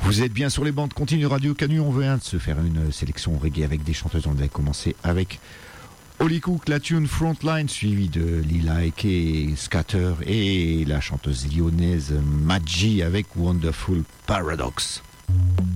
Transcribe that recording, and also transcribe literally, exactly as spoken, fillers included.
Vous êtes bien sur les bandes continues Radio Canu. On vient de se faire une sélection reggae avec des chanteuses. On avait commencé avec Holly Cook, la tune Frontline, suivie de Lila Eke, Scatter et la chanteuse lyonnaise Maggi avec Wonderful Paradox.